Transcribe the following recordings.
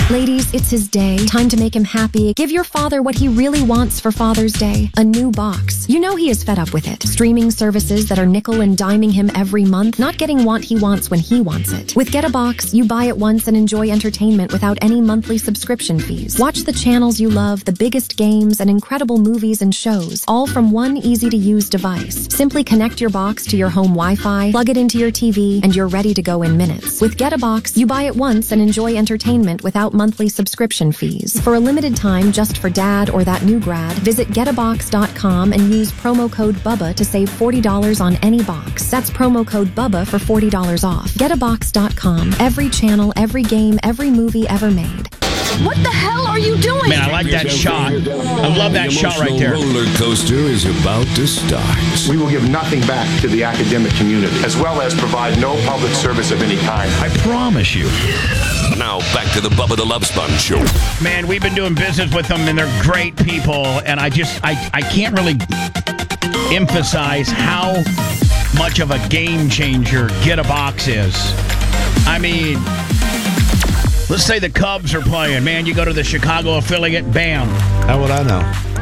Ladies, it's his day. Time to make him happy. Give your father what he really wants for Father's Day. A new box. You know he is fed up with it. Streaming services that are nickel and diming him every month, not getting what he wants when he wants it. With Get a Box, you buy it once and enjoy entertainment without any monthly subscription fees. Watch the channels you love, the biggest games, and incredible movies and shows, all from one easy-to-use device. Simply connect your box to your home Wi-Fi, plug it into your TV, and you're ready to go in minutes. With Get a Box, you buy it once and enjoy entertainment without monthly subscription fees. For a limited time, just for dad or that new grad, visit getabox.com and use promo code BUBBA to save $40 on any box. That's promo code BUBBA for $40 off. Getabox.com. Every channel, every game, every movie ever made. What the hell are you doing? Man, I like that shot. I love that shot right there. The roller coaster is about to start. We will give nothing back to the academic community, as well as provide no public service of any kind. I promise you. Now back to the Bubba the Love Sponge Show. Man, we've been doing business with them, and they're great people. And I can't really emphasize how much of a game changer Get a Box is. I mean, let's say the Cubs are playing. Man, you go to the Chicago affiliate, bam. How would I know?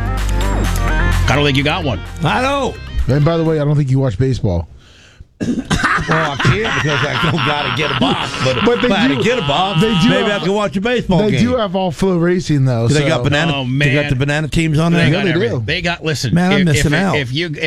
I don't think you got one. I know. And by the way, I don't think you watch baseball. Well, I can't because I don't got to get a box. But they if I had do- to get a box, they do maybe have- I can watch a baseball They game. do have all flow racing though. They so. got banana. Oh, man. They got the banana teams on there. They Yeah, got they everything. do. They got. Listen, Man, I'm missing out.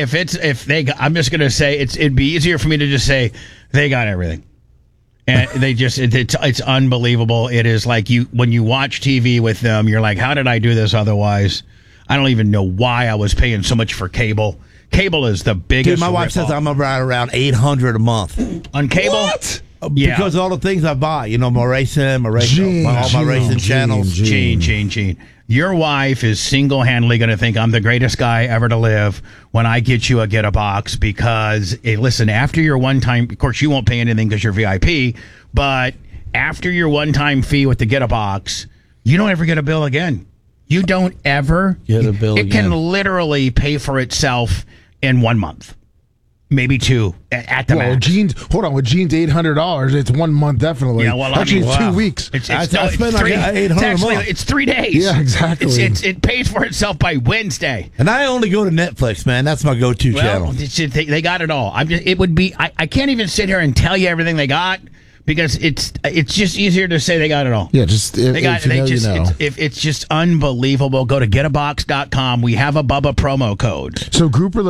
I'm just gonna say it'd be easier for me to just say they got everything, and they just it's unbelievable. It is like when you watch TV with them, you're like, how did I do this otherwise? I don't even know why I was paying so much for cable. Cable is the biggest. Dude, my wife says I'm around $800 a month on cable. What? Yeah. Because of all the things I buy, my racing, all my Gene, racing channels. Gene. Your wife is single-handedly going to think I'm the greatest guy ever to live when I get you a Get a Box because, hey, listen, after your one-time, of course, you won't pay anything because you're VIP, but after your one-time fee with the Get a Box, you don't ever get a bill again. You don't ever Get a bill It again. can literally pay for itself in 1 month. Maybe two at the Well, max. with Gene's $800, it's 1 month definitely. Yeah, well, actually, I mean, it's wow. 2 weeks. I spend like $800 a month. It's 3 days. Yeah, exactly. It pays for itself by Wednesday. And I only go to Netflix, man. That's my go-to channel. They got it all. I can't even sit here and tell you everything they got because it's just easier to say they got it all. Yeah, just if you know. It's just unbelievable. Go to getabox.com. We have a Bubba promo code. So Grouper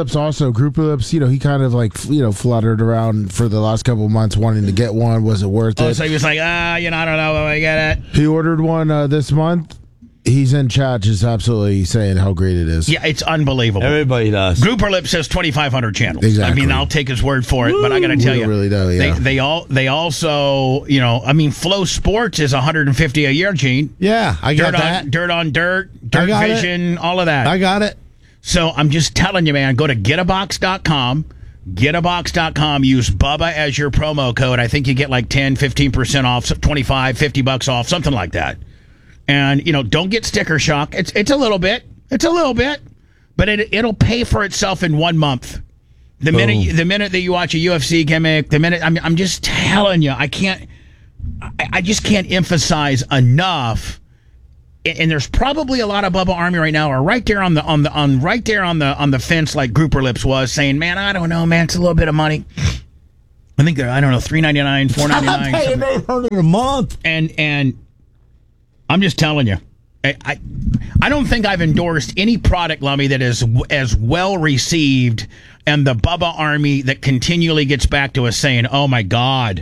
Lips, he kind of fluttered around for the last couple of months wanting to get one. Was it worth it? So he was like, I don't know if I get it. He ordered one this month. He's in chat just absolutely saying how great it is. Yeah, it's unbelievable. Everybody does. Grouper Lip says 2,500 channels. Exactly. I mean, I'll take his word for it, but I got to tell you, really do, yeah. they also, Flow Sports is 150 a year, Gene. Yeah, I got that. Dirt on Dirt, I Dirt got Vision, all of that. I got it. So I'm just telling you, man, go to getabox.com. Getabox.com, use Bubba as your promo code. I think you get like 10, 15% off, 25, $50 off, something like that. And, don't get sticker shock. It's a little bit. It's a little bit. But it'll pay for itself in 1 month. The minute that you watch a UFC gimmick, I'm just telling you, I just can't emphasize enough. And there's probably a lot of Bubba Army right now are right there on the fence like Grouper Lips was saying, man, I don't know, man, it's a little bit of money. I think they're, $3.99, $4.99. I'm paying $800 a month. And I'm just telling you, I don't think I've endorsed any product, Lummy, that is as well received, and the Bubba Army that continually gets back to us saying, "Oh my God."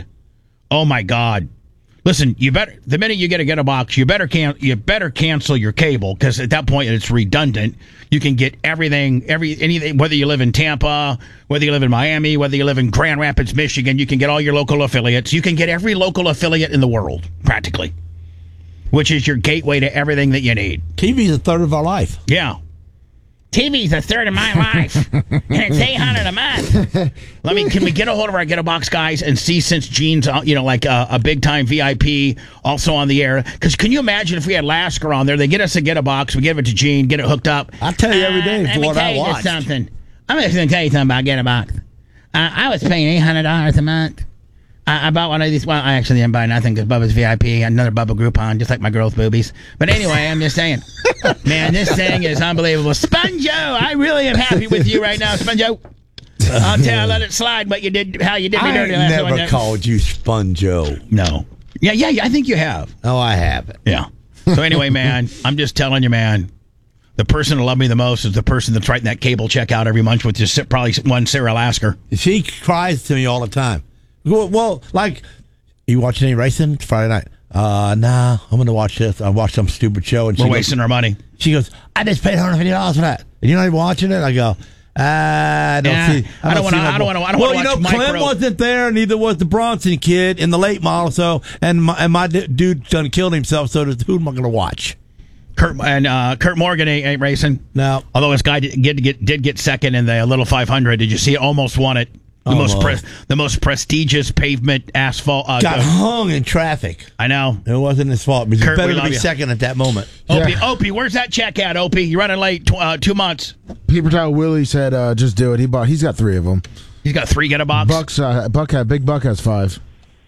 Listen, the minute you get a box, you better cancel your cable because at that point it's redundant. You can get anything, whether you live in Tampa, whether you live in Miami, whether you live in Grand Rapids, Michigan. You can get all your local affiliates. You can get every local affiliate in the world practically, which is your gateway to everything that you need. TV's a third of our life. Yeah. TV's a third of my life, and it's $800 a month. Can we get a hold of our Get a Box guys and see, since Gene's, a big time VIP, also on the air? Because can you imagine if we had Lasker on there? They get us a Get a Box, we give it to Gene, get it hooked up. I tell you every day for what I watched. I'm just going to tell you something about Get a Box. I was paying $800 a month. I bought one of these. Well, I actually didn't buy nothing because Bubba's VIP. Another Bubba Groupon, just like my girl's boobies. But anyway, I'm just saying. Man, this thing is unbelievable. Sponjo, I really am happy with you right now, Sponjo. I'll tell you, let it slide, but how you did me dirty last I one. never called you Sponjo. No. Yeah, I think you have. Oh, I haven't. Yeah. So anyway, man, I'm just telling you, man, the person who loved me the most is the person that's writing that cable check out every month with just probably one Sarah Lasker. She cries to me all the time. Well, like, you watching any racing Friday night? Nah, I'm going to watch this. I watched some stupid show. And we're wasting our money. She goes, I just paid $150 for that. And you're not even watching it? I go, I don't want to watch Clint micro. wasn't there, neither was the Bronson kid in the late model, so, and my dude's done killed himself, so who am I going to watch? Kurt Morgan ain't racing. No. Although his guy did get second in the Little 500. Did you see? Almost won it. The most prestigious pavement asphalt. Got hung in traffic. I know. It wasn't his fault. He was better to be second at that moment. Opie, where's that check at, Opie? You're running late 2 months. Paper Towel Willie said, just do it. He's got 3 of them. He's got 3 get a box? Big Buck has 5.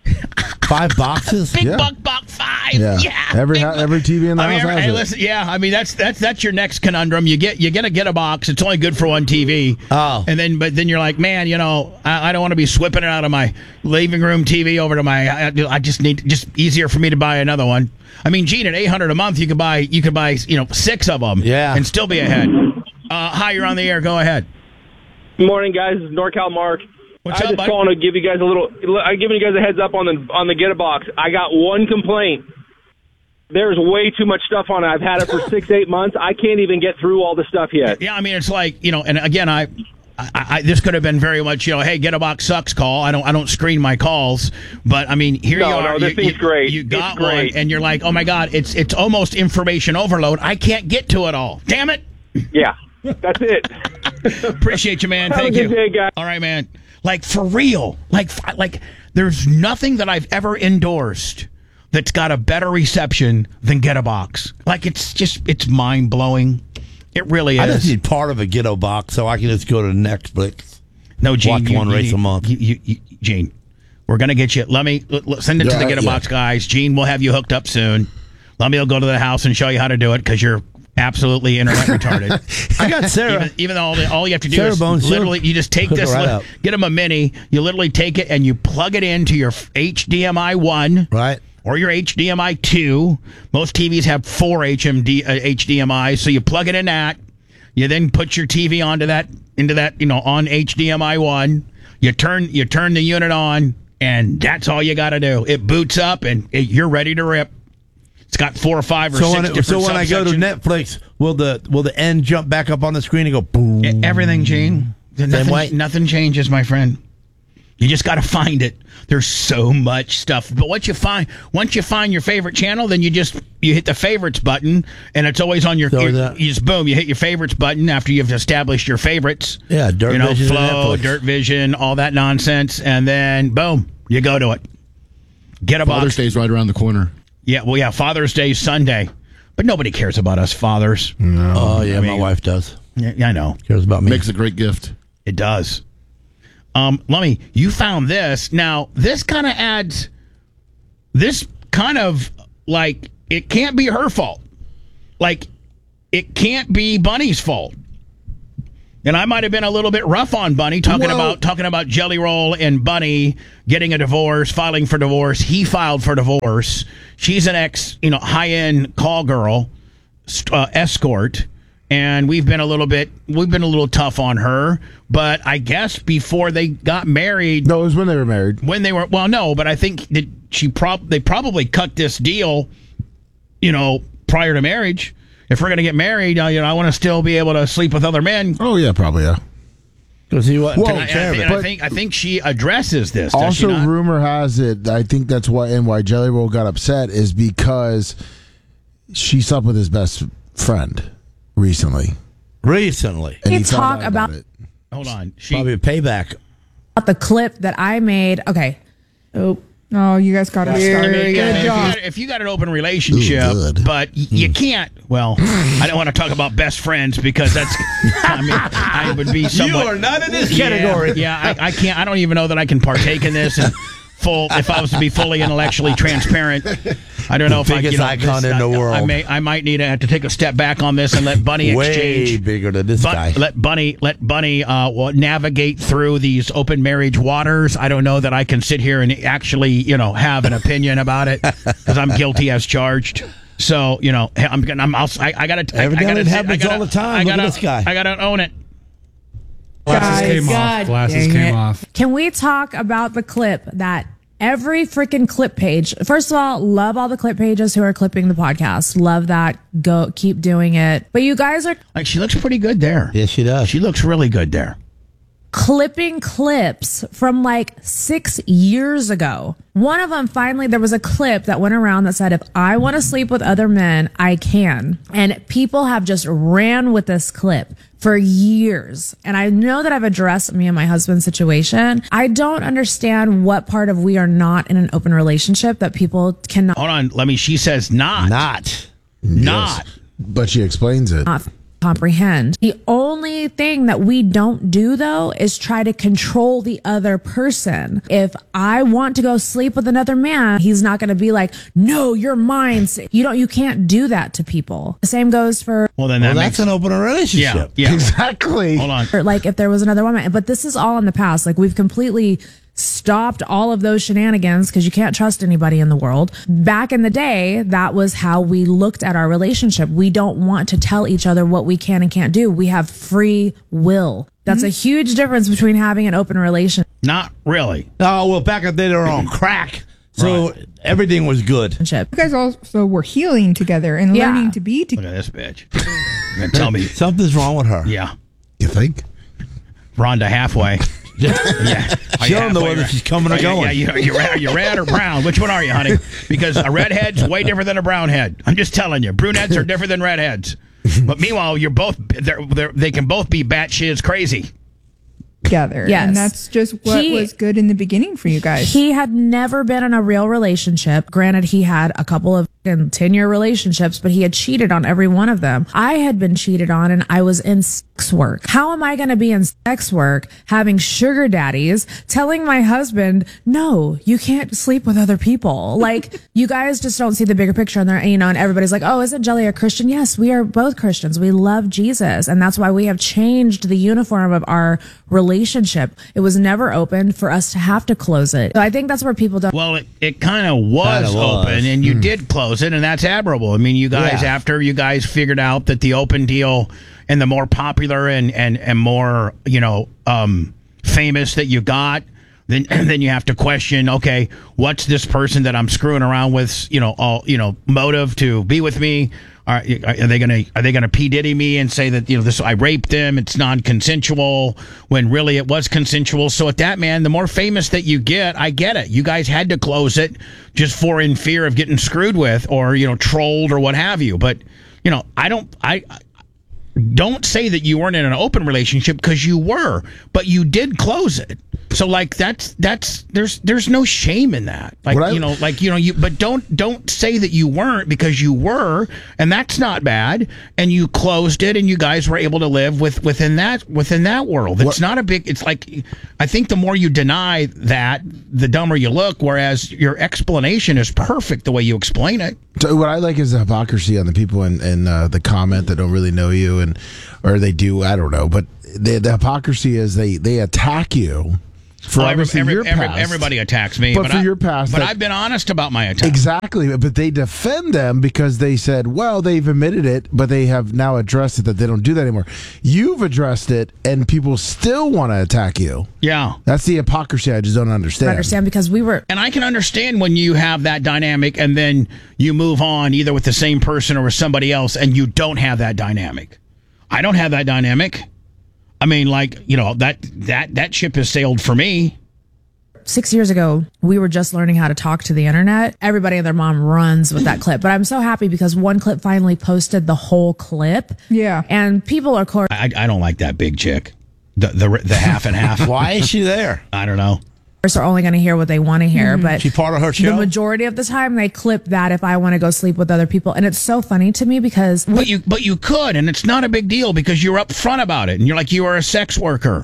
5 boxes? Big Buck bought 5. Yeah. Every TV in the house has it. Listen, I mean that's your next conundrum. You get a box. It's only good for one TV. Oh. But then you're like, man, I don't want to be swipping it out of my living room TV over to my. I just easier for me to buy another one. I mean, Gene, at $800 a month, you could buy 6 of them. Yeah. And still be ahead. Hi, you're on the air. Go ahead. Good morning, guys. This is NorCal Mark. What's I up, just buddy? calling to give you guys I'm giving you guys a heads up on the Get a Box. I got one complaint. There's way too much stuff on it. I've had it for 6-8 months. I can't even get through all the stuff yet. Yeah, I mean, it's like, and again, I this could have been very much, hey, Get a Box sucks call. I don't screen my calls, but I mean, here you are. No, this thing's great. You got one, and you're like, oh my God, it's almost information overload. I can't get to it all. Damn it. Yeah, that's it. Appreciate you, man. Have Thank a you. good day, guys. All right, man. Like, for real. Like there's nothing that I've ever endorsed that's got a better reception than Get a Box. Like, it's mind-blowing. It really is. I just need part of a Get a Box so I can just go to Netflix. No, Gene. Watch one race a month. Gene, we're going to get you. Let me send it to the Get a Box guys. Gene, we'll have you hooked up soon. Let me go to the house and show you how to do it because you're absolutely internet retarded. I got Sarah. Even though all you have to do Sarah is Bones, literally, you just take this, get them a mini, you literally take it and you plug it into your HDMI 1. Right. Or your HDMI 2. Most TVs have 4 HDMI, so you plug it in that. You then put your TV into that, on HDMI 1. You turn the unit on, and that's all you got to do. It boots up, and you're ready to rip. It's got 4 or 5 or 6 different So when I go to Netflix, will the end jump back up on the screen and go boom? Everything, Gene. Nothing changes, my friend. You just got to find it. There's so much stuff. But once you find your favorite channel, then you hit the favorites button, and it's always on you just boom, you hit your favorites button after you've established your favorits. Yeah, Dirt Vision, Flow, Dirt Vision, all that nonsense, and then boom, you go to it. Get a box. Father's Day's right around the corner. Yeah, well, yeah, Father's Day Sunday, but nobody cares about us fathers. No. Oh yeah, my wife does. Yeah, I know. Cares about me. Makes a great gift. It does. Lummy, you found this. Now, this kind of like, it can't be her fault. Like, it can't be Bunny's fault. And I might have been a little bit rough on Bunny, talking about Jelly Roll and Bunny getting a divorce, filing for divorce. He filed for divorce. She's an high-end call girl, escort. And we've been a little tough on her, but I guess before they got married. No, it was when they were married. But I think that they probably cut this deal, prior to marriage. If we're going to get married, I want to still be able to sleep with other men. Oh yeah, probably yeah. Because he wasn't I think she addresses this. Also, rumor has it. I think that's why Jelly Roll got upset is because she slept with his best friend. Recently. And he talk about it. Hold on. Probably a payback. The clip that I made. Okay. Oh, you guys got it. Very good job. If you got an open relationship, but you can't. Well, I don't want to talk about best friends because that's. I would be somewhat. You are not in this category. Yeah, I can't. I don't even know that I can partake in this. And fully intellectually transparent, I don't know if biggest icon in the world. I might need to have to take a step back on this and let Bunny way bigger than this guy. Let Bunny navigate through these open marriage waters. I don't know that I can sit here and actually have an opinion about it because I'm guilty as charged. So I gotta. Evidently, it happens all the time. Look at this guy. I gotta own it. Glasses came off. Can we talk about the clip that every freaking clip page? First of all, love all the clip pages who are clipping the podcast. Love that. Go, keep doing it. But you guys are she looks pretty good there. Yes, she does. She looks really good there. Clipping clips from 6 years ago. One of them, finally, there was a clip that went around that said, if I want to sleep with other men, I can. And people have just ran with this clip for years. And I know that I've addressed me and my husband's situation. I don't understand what part of we are not in an open relationship that people cannot. Hold on. She says not. Yes. But she explains it. Not comprehend. The only thing that we don't do though is try to control the other person. If I want to go sleep with another man, he's not going to be like, no, you're mine. You can't do that to people. The same goes for that's an open relationship. Yeah. Exactly. Hold on. Or if there was another woman, but this is all in the past. We've completely stopped all of those shenanigans because you can't trust anybody in the world. Back in the day, that was how we looked at our relationship. We don't want to tell each other what we can and can't do. We have free will. That's a huge difference between having an open relationship. Not really. Oh, well, back in the day, they were on crack. So everything was good. You guys also were healing together and learning to be together. Look at this bitch. You're gonna tell me something's wrong with her. Yeah. You think? Rhonda halfway. Yeah. She don't know whether she's coming or going. Yeah, you're red or brown. Which one are you, honey? Because a redhead's way different than a brown head. I'm just telling you. Brunettes are different than redheads. But meanwhile, you're both. They can both be batshit crazy. Together. Yes. And that's just what was good in the beginning for you guys. He had never been in a real relationship. Granted, he had a couple of 10-year relationships, but he had cheated on every one of them. I had been cheated on and I was in sex work. How am I going to be in sex work having sugar daddies telling my husband, no, you can't sleep with other people? You guys just don't see the bigger picture. And everybody's like, oh, isn't Jelly a Christian? Yes, we are both Christians. We love Jesus. And that's why we have changed the uniform of our relationship. It was never open for us to have to close it. So I think that's where people don't. Well, it kind of was open and you did close it, and that's admirable. I mean, you guys, after you guys figured out that the open deal and the more popular and more, famous that you got, then you have to question, okay, what's this person that I'm screwing around with, motive to be with me? Are they gonna P. Diddy me and say that I raped them, it's non-consensual, when really it was consensual? So at that, man, the more famous that you get, I get it. You guys had to close it just in fear of getting screwed with or trolled or what have you. But I don't say that you weren't in an open relationship, because you were, but you did close it. So there's no shame in that. But don't say that you weren't, because you were, and that's not bad. And you closed it, and you guys were able to live within that world. It's not a big. It's I think the more you deny that, the dumber you look. Whereas your explanation is perfect the way you explain it. So what I like is the hypocrisy on the people in the comment that don't really know you, or they do. I don't know, but the hypocrisy is they attack you. For your past. Everybody attacks me, but for your past. But I've been honest about my attack. Exactly, but they defend them because they said, well, they've admitted it, but they have now addressed it that they don't do that anymore. You've addressed it, and people still want to attack you. Yeah. That's the hypocrisy I just don't understand. Because we were... And I can understand when you have that dynamic and then you move on either with the same person or with somebody else and you don't have that dynamic. I don't have that dynamic. I mean, that ship has sailed for me. 6 years ago, we were just learning how to talk to the internet. Everybody and their mom runs with that clip. But I'm so happy because one clip finally posted the whole clip. Yeah. And people are... I don't like that big chick. The half and half. Why is she there? I don't know. Are only going to hear what they want to hear, but she's part of her show. The majority of the time they clip that if I want to go sleep with other people, and it's so funny to me because but you could, and it's not a big deal because you're upfront about it, and you're like, you are a sex worker,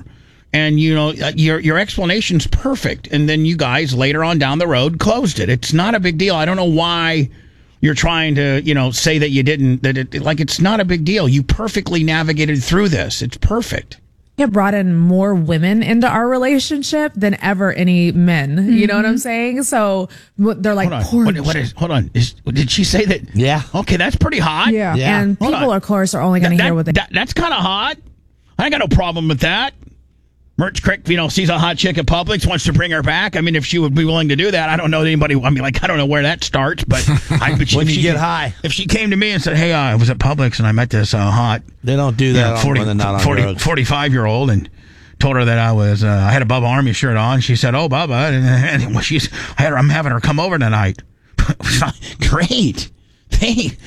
And, your explanation's perfect. And then you guys later on down the road closed it. It's not a big deal. I don't know why you're trying to, say that you didn't, it's not a big deal. You perfectly navigated through this. It's perfect. It brought in more women into our relationship than ever any men. You know what I'm saying? So they're like, hold on. Did she say that? Yeah. Okay, that's pretty hot. Yeah. And people, of course, are only going to hear what they... That's kind of hot. I ain't got no problem with that. Merch Crick, sees a hot chick at Publix, wants to bring her back. I mean, if she would be willing to do that, I don't know anybody. I mean, I don't know where that starts, but when you get high, if she came to me and said, "Hey, I was at Publix and I met this hot," they don't do that. 45-year-old, and told her that I had a Bubba Army shirt on. She said, "Oh, Bubba," and I'm having her come over tonight. Great. Hey,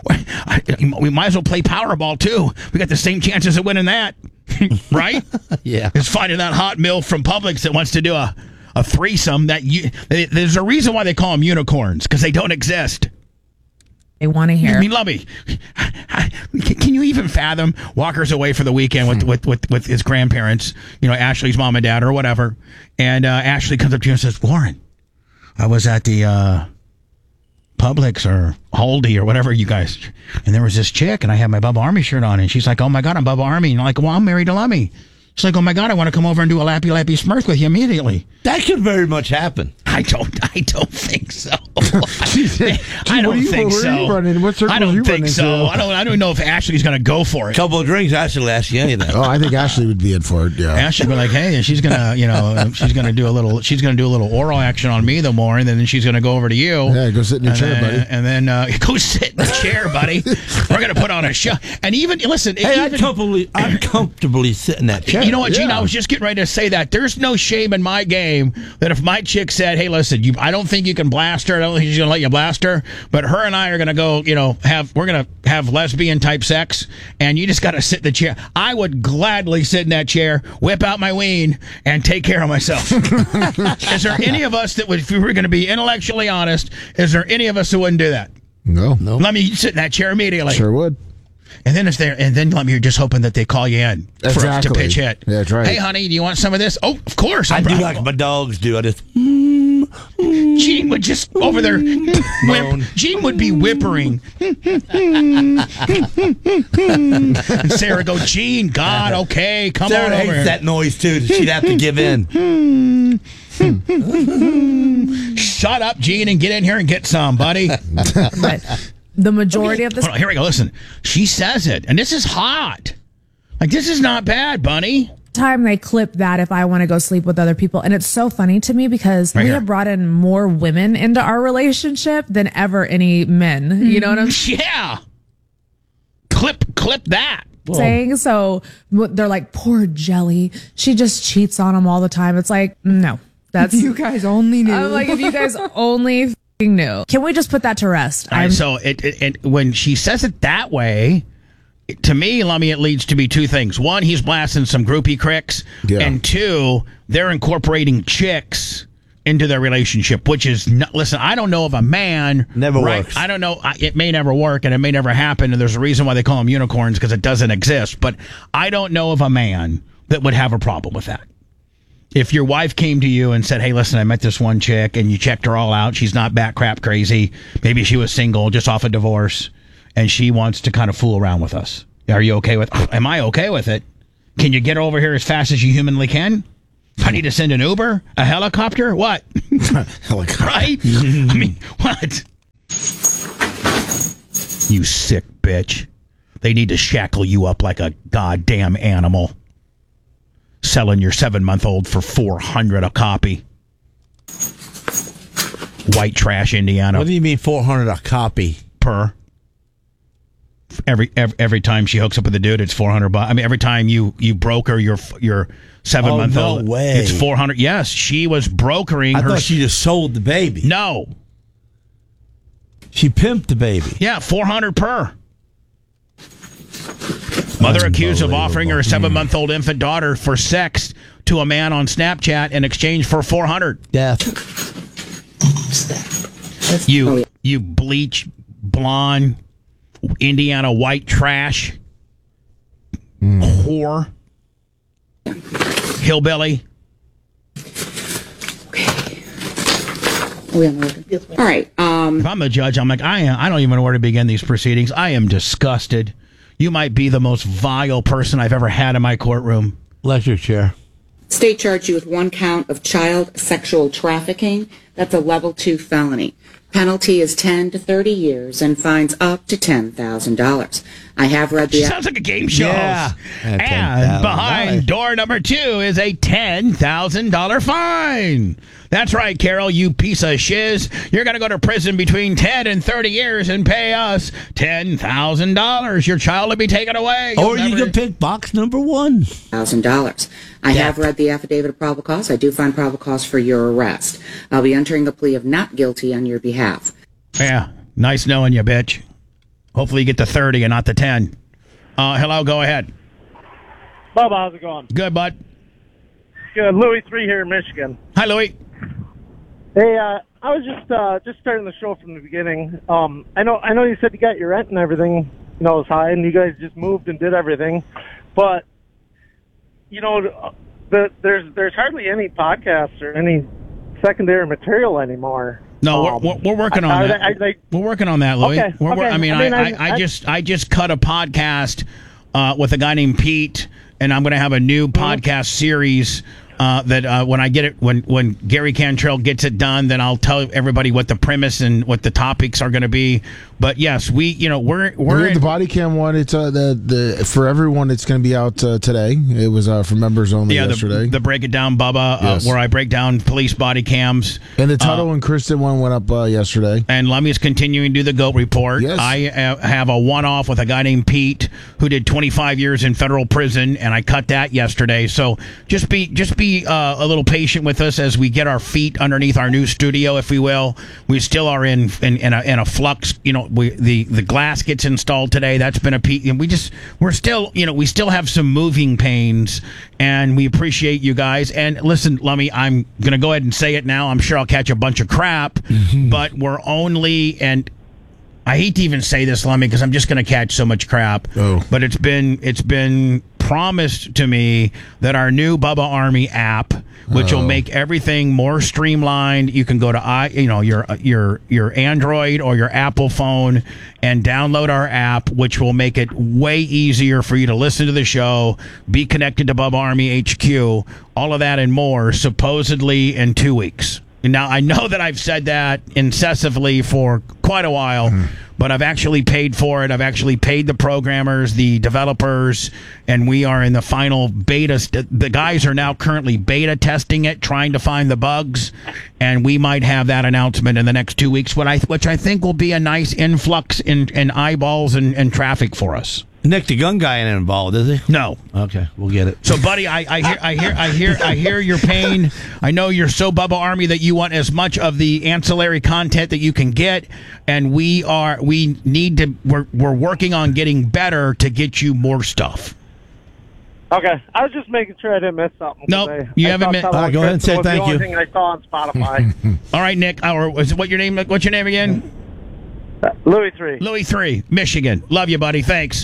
we might as well play Powerball too. We got the same chances of winning that. Right? Yeah. It's finding that hot MILF from Publix that wants to do a threesome. There's a reason why they call them unicorns, because they don't exist. They want to hear. I mean, Lummy, can you even fathom Walker's away for the weekend with his grandparents, Ashley's mom and dad or whatever, and Ashley comes up to you and says, "Warren, I was at the Publix or Aldi or whatever you guys, and there was this chick, and I had my Bubba Army shirt on, and she's like, 'Oh my God, I'm Bubba Army,' and I'm like, 'Well, I'm married to Lummy.' She's like, 'Oh my God, I want to come over and do a lappy smurf with you immediately.'" That could very much happen. I don't think so. I don't think so. I don't think so. I don't know if Ashley's going to go for it. Couple of drinks, Ashley will ask you anything. Oh, I think Ashley would be in for it. Yeah, Ashley would be like, "Hey," and she's gonna do a little oral action on me the more, and then she's gonna go over to you. Yeah, go sit in your chair, buddy. And then go sit in the chair, buddy. We're gonna put on a show. And even listen, I'd comfortably sit in that chair. You know what, Gene? I was just getting ready to say that. There's no shame in my game that if my chick said, "Hey, listen, I don't think you can blast her. I don't think she's gonna let you blast her, but her and I are gonna go, we're gonna have lesbian type sex, and you just gotta sit in the chair." I would gladly sit in that chair, whip out my ween, and take care of myself. Is there any of us that would, if we were gonna be intellectually honest, is there any of us that wouldn't do that? No. Let me sit in that chair immediately. Sure would. And then you're just hoping that they call you in to pitch hit. Yeah, that's right. "Hey, honey, do you want some of this?" "Oh, of course." I do like my dogs do. I just Gene would just over there. Gene would be whimpering. And Sarah go, "Gene, God, okay, come Sarah on over hates here." that noise too. She'd have to give in. Shut up, Gene, and get in here and get some, buddy. But the majority of this... Hold on, here we go. Listen, she says it, and this is hot. Like, this is not bad, Bunny. Time they clip that if I want to go sleep with other people, and it's so funny to me because we have brought in more women into our relationship than ever any men. You know what I'm saying? Yeah. Clip that. Saying so they're like, "Poor Jelly, she just cheats on him all the time." It's like, no, that's you guys only knew. I'm like, if you guys only knew. Can we just put that to rest? All right, so when she says it that way, to me, Lummy, it leads to be two things. One, he's blasting some groupie cricks. Yeah. And two, they're incorporating chicks into their relationship, which is listen, I don't know of a man works. I don't know, it may never work and it may never happen, and there's a reason why they call them unicorns, because it doesn't exist, but I don't know of a man that would have a problem with that. If your wife came to you and said, "Hey, listen, I met this one chick and you checked her all out, she's not bat crap crazy, maybe she was single just off a divorce and she wants to kind of fool around with us, are you okay with am I okay with it? Can you get her over here as fast as you humanly can? I need to send an Uber? A helicopter? What?" Helicopter. Right? I mean, what? You sick bitch. They need to shackle you up like a goddamn animal. Selling your 7-month-old for $400 a copy. White trash, Indiana. What do you mean $400 a copy? Per. Every time she hooks up with a dude, it's $400. I mean, every time you broker your 7-month-old, no way. It's $400. Yes, she was brokering. I thought she just sold the baby. No, she pimped the baby. Yeah, $400 per. Mother accused of offering her 7-month-old infant daughter for sex to a man on Snapchat in exchange for $400. Death. You bleach blonde Indiana white trash whore. hillbilly. All right. If I'm a judge, I'm like, I don't even know where to begin these proceedings. I am disgusted. You might be the most vile person I've ever had in my courtroom. Lecture chair. State charged you with 1 count of child sexual trafficking. That's a level 2 felony. Penalty is 10 to 30 years and fines up to $10,000. I have read the... Sounds like a game show. Yeah. And behind door number 2 is a $10,000 fine. That's right, Carol, you piece of shiz. You're going to go to prison between 10 and 30 years and pay us $10,000. Your child will be taken away. Or you can pick box number 1. $1,000. I have read the affidavit of probable cause. I do find probable cause for your arrest. I'll be entering a plea of not guilty on your behalf. Yeah, nice knowing you, bitch. Hopefully you get the 30 and not the 10. Hello, go ahead. Bubba, how's it going? Good, bud. Good. Louis 3 here in Michigan. Hi, Louis. Hey, I was just starting the show from the beginning. I know you said you got your rent and everything, is high, and you guys just moved and did everything, but there's hardly any podcasts or any secondary material anymore. No, we're working on that. We're working on that, Louis. Okay. I just cut a podcast with a guy named Pete, and I'm going to have a new podcast series that when I get it, when Gary Cantrell gets it done, then I'll tell everybody what the premise and what the topics are going to be. But yes, we're the body cam one. It's the for everyone. It's going to be out today. It was for members only yesterday. The Break It Down Bubba, Yes. where I break down police body cams. And the Tuttle and Kristen one went up yesterday. And Lummy's continuing to do the GOAT report. Yes. I have a one-off with a guy named Pete who did 25 years in federal prison, and I cut that yesterday. So just be a little patient with us as we get our feet underneath our new studio, if we will. We still are in a flux. The glass gets installed today. That's been a peak, and we still have some moving pains, and we appreciate you guys. And listen, Lummy, I'm gonna go ahead and say it now. I'm sure I'll catch a bunch of crap, but we're only, and I hate to even say this, Lummy, because I'm just gonna catch so much crap. Oh. But it's been promised to me that our new Bubba Army app, which will make everything more streamlined. You can go to your Android or your Apple phone and download our app, which will make it way easier for you to listen to the show, be connected to Bubba Army HQ, all of that and more, supposedly in 2 weeks. Now, I know that I've said that incessantly for quite a while, but I've actually paid for it. I've actually paid the programmers, the developers, and we are in the final beta. The guys are now currently beta testing it, trying to find the bugs, and we might have that announcement in the next 2 weeks, which I think will be a nice influx in eyeballs and traffic for us. Nick, the gun guy ain't involved, is he? No. Okay, we'll get it. So, buddy, I hear your pain. I know you're so Bubba Army that you want as much of the ancillary content that you can get, and we're working on getting better to get you more stuff. Okay, I was just making sure I didn't miss something. Nope, you haven't missed. Go ahead and say thank you. The only thing I saw on Spotify. All right, Nick. What's your name again? Louis 3. Louis 3, Michigan. Love you, buddy. Thanks.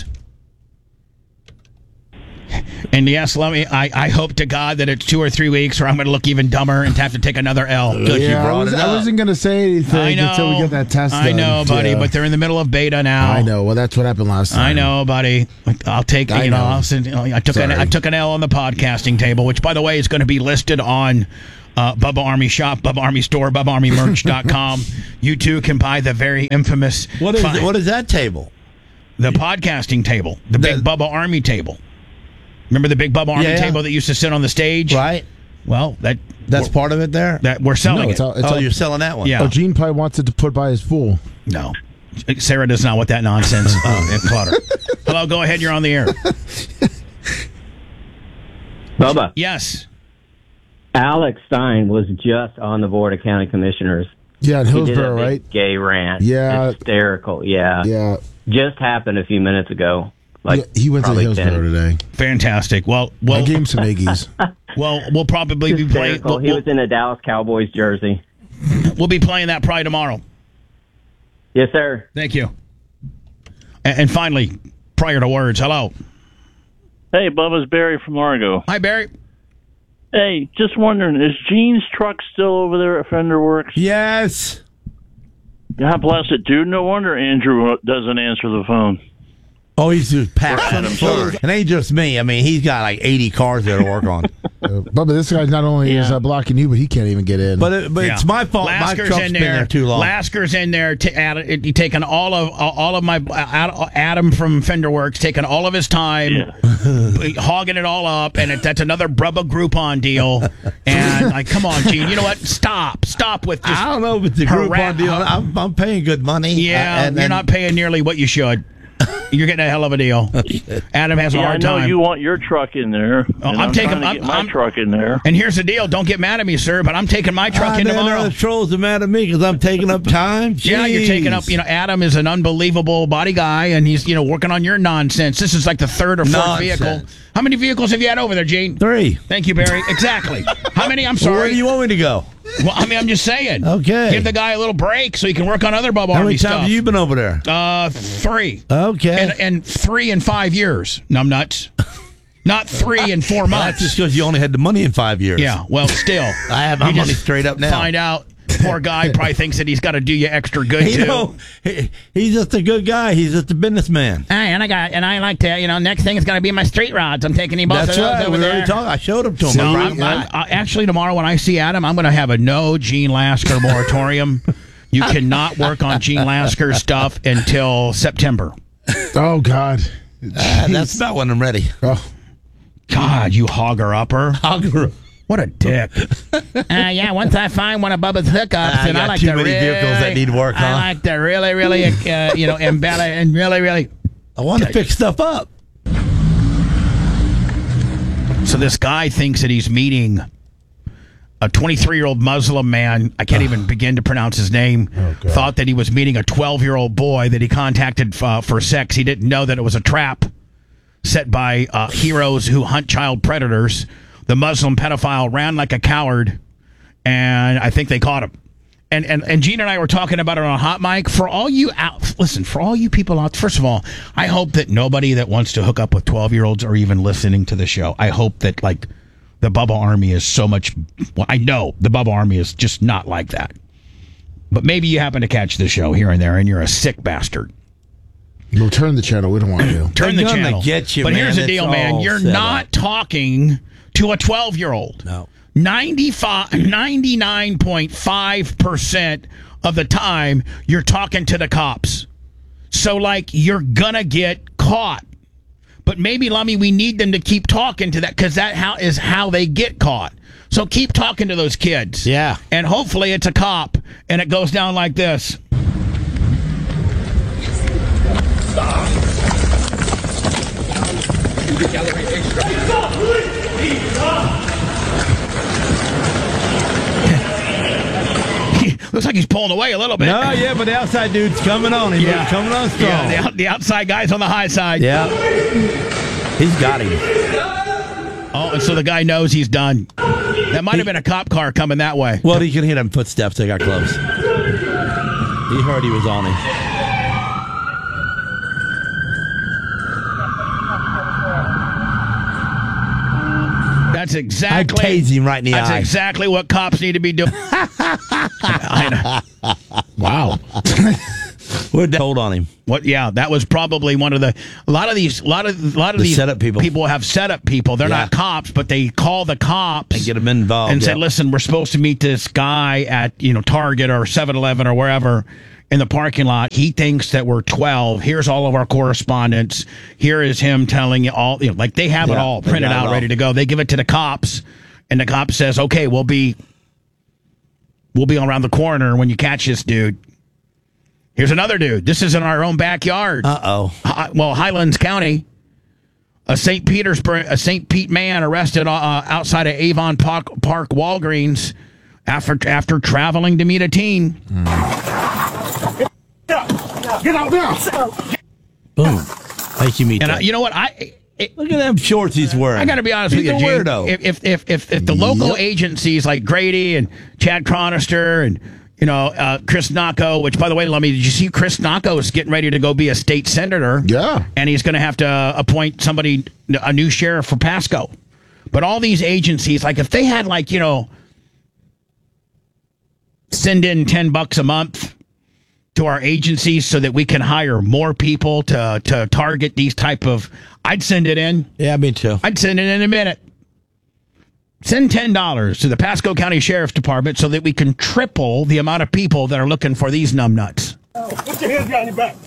And yes, I hope to God that it's 2 or 3 weeks, or I'm going to look even dumber and have to take another L. I wasn't going to say anything until we get that test done. I know, buddy, but they're in the middle of beta now. I know. Well, that's what happened last time. I know, buddy. I'll take. I took an L on the podcasting table, which, by the way, is going to be listed on Bubba Army Shop, Bubba Army Store, BubbaArmyMerch.com. You too can buy the very infamous. What is that table? The podcasting table, the big Bubba Army table. Remember the big Bubba Army table that used to sit on the stage? Right. Well, that's part of it there? That we're selling it. You're selling that one? Yeah. Oh, Gene probably wants it to put by his pool. No. Sarah does not want that nonsense clutter. Hello, go ahead. You're on the air. Bubba. Yes. Alex Stein was just on the Board of County Commissioners. Yeah, in Hillsborough, he did a big right? Gay rant. Yeah. Hysterical, yeah. Yeah. Just happened a few minutes ago. He went to Hillsborough today. Fantastic. Well, I gave him some Iggy's. Well, we'll probably be playing. He was in a Dallas Cowboys jersey. We'll be playing that probably tomorrow. Yes, sir. Thank you. And finally, prior to words, hello. Hey, Bubba's Barry from Largo. Hi, Barry. Hey, just wondering, is Gene's truck still over there at Fender Works? Yes. God bless it, dude. No wonder Andrew doesn't answer the phone. Oh, he's just packed full. It ain't just me. I mean, he's got like 80 cars there to work on. Bubba, this guy not only is blocking you, but he can't even get in. But it's my fault. Lasker's my truck's been there too long. Lasker's in there, taking all of my Adam from Fender Works, taking all of his time, hogging it all up, and that's another Bubba Groupon deal. And like, come on, Gene, you know what? Stop with this. I don't know with the Groupon deal. I'm paying good money. Yeah, you're not paying nearly what you should. You're getting a hell of a deal. Adam has a hard time. I know you want your truck in there. I'm taking my truck in there. And here's the deal. Don't get mad at me, sir, but I'm taking my truck in tomorrow. The trolls are mad at me because I'm taking up time. Jeez. Yeah, you're taking up. Adam is an unbelievable body guy, and he's working on your nonsense. This is like the third or fourth vehicle. How many vehicles have you had over there, Gene? 3. Thank you, Barry. Exactly. How many? I'm sorry. Where do you want me to go? Well, I mean, I'm just saying. Okay. Give the guy a little break so he can work on other Bubba Army stuff. How many times have you been over there? 3. Okay. And 3 in 5 years. Numbnuts. Not 3 in 4 months. That's just because you only had the money in 5 years. Yeah, well, still. I have my money straight up now. Find out. Poor guy probably thinks that he's got to do you extra good, too. He's just a good guy. He's just a businessman. Hey, and I like to, next thing is going to be my street rods. I'm taking him both That's of those right. over there. I showed them to him. No, actually, tomorrow when I see Adam, I'm going to have a no Gene Lasker moratorium. You cannot work on Gene Lasker stuff until September. Oh, God. That's not when I'm ready. Oh. God, you hogger-upper. Hogger. What a dick. Once I find one of Bubba's hookups, and I like too to many vehicles that need work, I like to really, embellish and really. I want to fix stuff up. So this guy thinks that he's meeting a 23-year-old Muslim man. I can't even begin to pronounce his name. Thought that he was meeting a 12-year-old boy that he contacted for sex. He didn't know that it was a trap set by heroes who hunt child predators. The Muslim pedophile ran like a coward, and I think they caught him. And Gene and I were talking about it on a hot mic. For all you people out, first of all, I hope that nobody that wants to hook up with 12-year-olds are even listening to the show. I hope that, like, the Bubba Army is so much... Well, I know the Bubba Army is just not like that. But maybe you happen to catch the show here and there, and you're a sick bastard. No, turn the channol. We don't want to. Turn the channel. Get you, but man. Here's the deal, man. You're not talking to a 12-year-old. No. 99.5% of the time, you're talking to the cops. So, like, you're going to get caught. But maybe, Lummy, we need them to keep talking to that because that is how they get caught. So keep talking to those kids. Yeah. And hopefully it's a cop, and it goes down like this. Looks like he's pulling away a little bit. No, yeah, but the outside dude's coming on him. Yeah. He's coming on strong. Yeah, the outside guy's on the high side. Yeah. He's got him. Oh, and so the guy knows he's done. That might have been a cop car coming that way. Well, he can hear them footsteps. They got close. He heard he was on him. That's exactly. I'd tase him right in the eye. That's exactly what cops need to be doing. Wow. Hold on him. What? Yeah, that was probably one of the. A lot of these setup people. People have setup people. They're not cops, but they call the cops and get them involved and say, "Listen, we're supposed to meet this guy at Target or 7-Eleven or wherever." In the parking lot, he thinks that we're 12. Here's all of our correspondence. Here is him telling you all, like they have it all printed out, ready to go. They give it to the cops, and the cop says, "Okay, we'll be around the corner when you catch this dude." Here's another dude. This is in our own backyard. Well, Highlands County, a St. Pete man arrested outside of Avon Park Walgreens after traveling to meet a teen. Get out now! Boom. Thank you, meet that. You know what? Look at them shorts he's wearing. I got to be honest with you, Gene. Weirdo. If the local agencies like Grady and Chad Chronister and Chris Nacco, which, by the way, Lummy, did you see Chris Nacco is getting ready to go be a state senator? Yeah. And he's going to have to appoint a new sheriff for Pasco. But all these agencies, like if they had like, you know, send in $10 a month to our agencies so that we can hire more people to target these type of, I'd send it in. Yeah, me too. I'd send it in a minute. Send $10 to the Pasco County Sheriff's Department so that we can triple the amount of people that are looking for these numbnuts. Put your hands behind your back.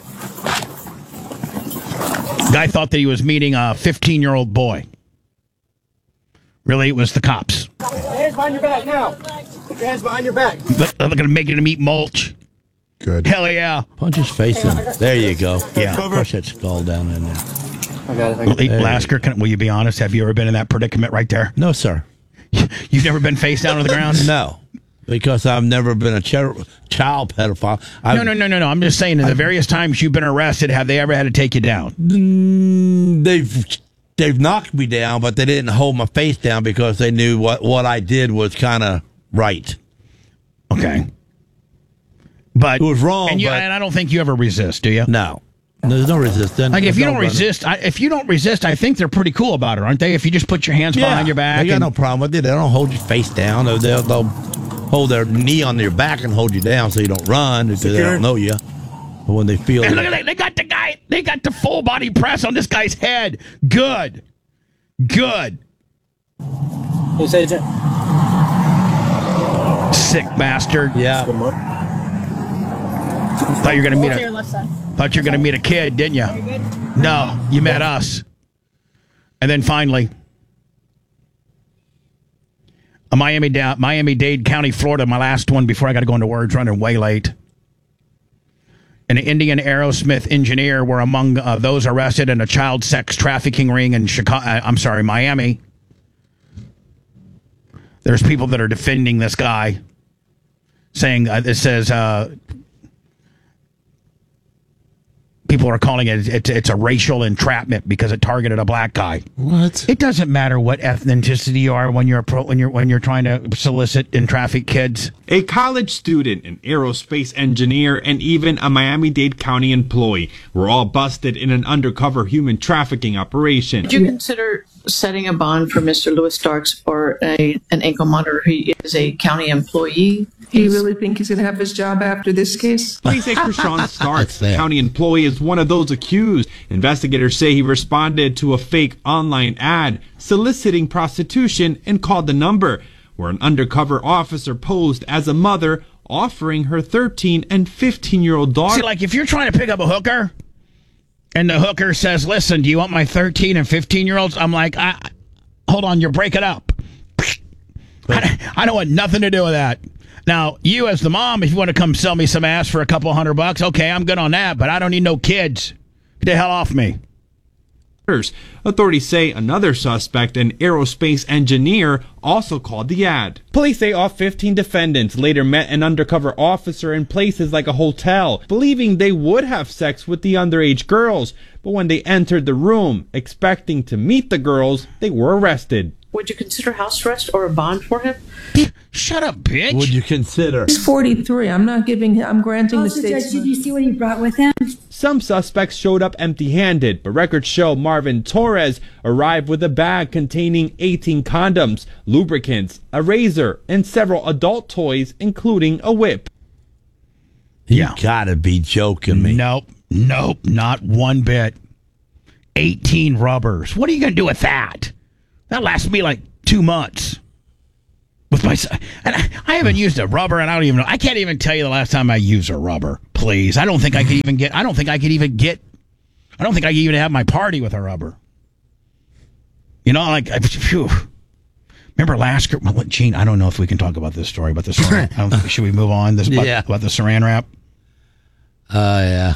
Guy thought that he was meeting a 15-year-old boy. Really, it was the cops. Put your hands behind your back now. Put your hands behind your back. They're going to make him eat mulch. Good. Hell yeah. Punch his face in. There you go. Yeah. Push that skull down in there. I got it. Lasker, will you be honest? Have you ever been in that predicament right there? No, sir. You've never been face down on the ground? No. Because I've never been a child pedophile. No. I'm just saying, in the various times you've been arrested, have they ever had to take you down? They've knocked me down, but they didn't hold my face down because they knew what I did was kind of right. Okay. But it was wrong. And I don't think you ever resist, do you? No. There's no resistance. Like if you don't resist, I think they're pretty cool about it, aren't they? If you just put your hands behind your back, they got no problem with it. They don't hold your face down. They'll hold their knee on your back and hold you down so you don't run because they don't know you. But when they feel, and look at that, they got the full body press on this guy's head. Good. Who's agent? Sick bastard. Yeah. Thought you were gonna meet a kid, didn't you? No, you met us. And then finally, a Miami-Dade County, Florida, my last one before I got to go into words, running way late. An Indian Aerosmith engineer were among those arrested in a child sex trafficking ring in Miami. There's people that are defending this guy, saying it says people are calling it's a racial entrapment because it targeted a black guy. What? It doesn't matter what ethnicity you are when you're trying to solicit and traffic kids. A college student, an aerospace engineer, and even a Miami-Dade County employee were all busted in an undercover human trafficking operation. Would you consider setting a bond for Mr. Louis Starks for an ankle monitor? He is a county employee. Do you really think he's going to have his job after this case? Police say Krishawn Starks, a county employee, is one of those accused. Investigators say he responded to a fake online ad soliciting prostitution and called the number, where an undercover officer posed as a mother offering her 13 and 15-year-old daughter. See, like if you're trying to pick up a hooker and the hooker says, listen, do you want my 13 and 15-year-olds? I'm like, hold on, you're breaking up. I don't want nothing to do with that. Now, you as the mom, if you want to come sell me some ass for a couple $100, okay, I'm good on that, but I don't need no kids. Get the hell off me. Authorities say another suspect, an aerospace engineer, also called the ad. Police say all 15 defendants later met an undercover officer in places like a hotel, believing they would have sex with the underage girls. But when they entered the room, expecting to meet the girls, they were arrested. Would you consider house arrest or a bond for him? Shut up, bitch. Would you consider? He's 43. I'm granting the state's. Did you see what he brought with him? Some suspects showed up empty-handed, but records show Marvin Torres arrived with a bag containing 18 condoms, lubricants, a razor, and several adult toys, including a whip. You gotta be joking me. Nope, not one bit. 18 rubbers. What are you gonna do with that? That lasts me like 2 months. With my, and I haven't used a rubber, and I don't even know. I can't even tell you the last time I used a rubber. Please, I don't think I could even have my party with a rubber. You know, like, phew. Remember last? Well, Gene, I don't know if we can talk about this story, but the saran. Should we move on? About the Saran wrap. Yeah.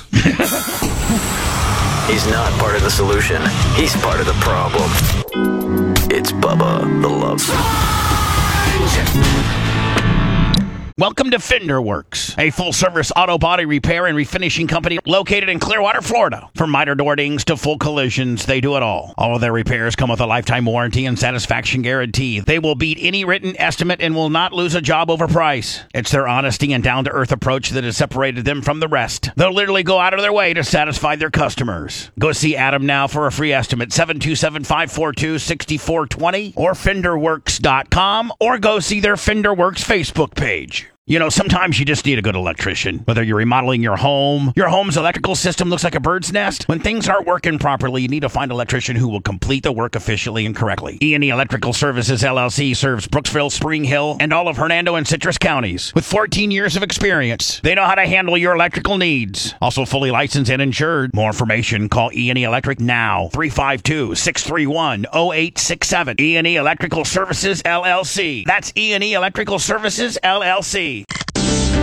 He's not part of the solution. He's part of the problem. It's Bubba the Love Sponge. Welcome to Fender Works, a full-service auto body repair and refinishing company located in Clearwater, Florida. From minor door dings to full collisions, they do it all. All of their repairs come with a lifetime warranty and satisfaction guarantee. They will beat any written estimate and will not lose a job over price. It's their honesty and down-to-earth approach that has separated them from the rest. They'll literally go out of their way to satisfy their customers. Go see Adam now for a free estimate, 727-542-6420 or FenderWorks.com, or go see their Fender Works Facebook page. You know, sometimes you just need a good electrician. Whether you're remodeling your home's electrical system looks like a bird's nest. When things aren't working properly, you need to find an electrician who will complete the work efficiently and correctly. E&E Electrical Services, LLC serves Brooksville, Spring Hill, and all of Hernando and Citrus counties. With 14 years of experience, they know how to handle your electrical needs. Also fully licensed and insured. More information, call E&E Electric now. 352-631-0867. E&E Electrical Services, LLC. That's E&E Electrical Services, LLC.